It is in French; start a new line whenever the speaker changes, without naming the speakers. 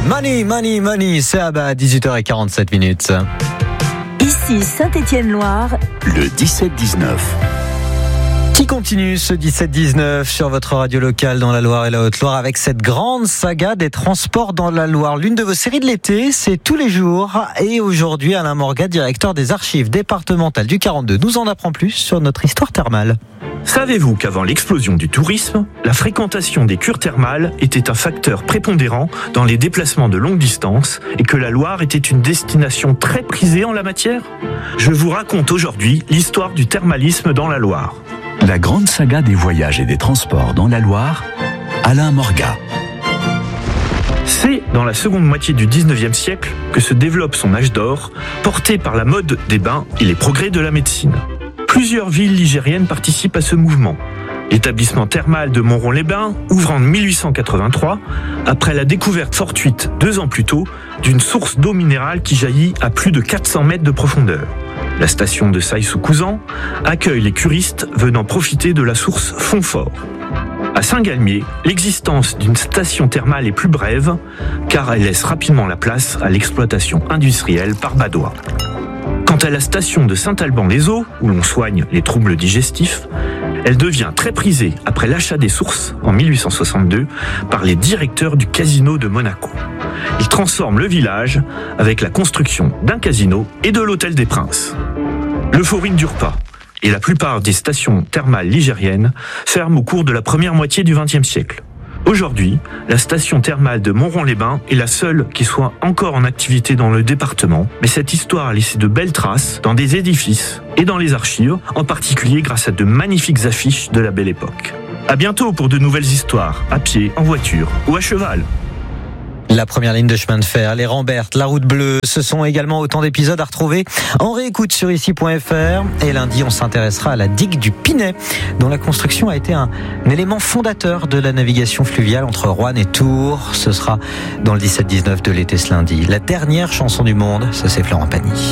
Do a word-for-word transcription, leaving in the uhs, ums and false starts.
Money, money, money, c'est à bas, dix-huit heures quarante-sept minutes.
Ici Saint-Étienne-Loire,
le dix-sept dix-neuf.
Qui continue ce dix-sept dix-neuf sur votre radio locale dans la Loire et la Haute-Loire avec cette grande saga des transports dans la Loire. L'une de vos séries de l'été, c'est tous les jours. Et aujourd'hui, Alain Morgat, directeur des archives départementales du quarante-deux, nous en apprend plus sur notre histoire thermale.
Savez-vous qu'avant l'explosion du tourisme, la fréquentation des cures thermales était un facteur prépondérant dans les déplacements de longue distance et que la Loire était une destination très prisée en la matière ? Je vous raconte aujourd'hui l'histoire du thermalisme dans la Loire.
La grande saga des voyages et des transports dans la Loire, Alain Morgat.
C'est dans la seconde moitié du dix-neuvième siècle que se développe son âge d'or, porté par la mode des bains et les progrès de la médecine. Plusieurs villes ligériennes participent à ce mouvement. L'établissement thermal de Montrond-les-Bains ouvre en mille huit cent quatre-vingt-trois, après la découverte fortuite, deux ans plus tôt, d'une source d'eau minérale qui jaillit à plus de quatre cents mètres de profondeur. La station de Sailly-sous-Couzan accueille les curistes venant profiter de la source Fontfort. À Saint-Galmier, l'existence d'une station thermale est plus brève, car elle laisse rapidement la place à l'exploitation industrielle par Badois. Quant à la station de Saint-Alban-les-Eaux, où l'on soigne les troubles digestifs, elle devient très prisée après l'achat des sources en mille huit cent soixante-deux par les directeurs du casino de Monaco. Ils transforment le village avec la construction d'un casino et de l'hôtel des Princes. L'euphorie ne dure pas et la plupart des stations thermales ligériennes ferment au cours de la première moitié du vingtième siècle. Aujourd'hui, la station thermale de Montrond-les-Bains est la seule qui soit encore en activité dans le département, mais cette histoire a laissé de belles traces dans des édifices et dans les archives, en particulier grâce à de magnifiques affiches de la Belle Époque. À bientôt pour de nouvelles histoires, à pied, en voiture ou à cheval.
La première ligne de chemin de fer, les Rambertes, la route bleue, ce sont également autant d'épisodes à retrouver en réécoute sur ici point f r. Et lundi, on s'intéressera à la digue du Pinet, dont la construction a été un, un élément fondateur de la navigation fluviale entre Roanne et Tours. Ce sera dans le dix-sept dix-neuf de l'été ce lundi. La dernière chanson du monde, ça c'est Florent Pagny.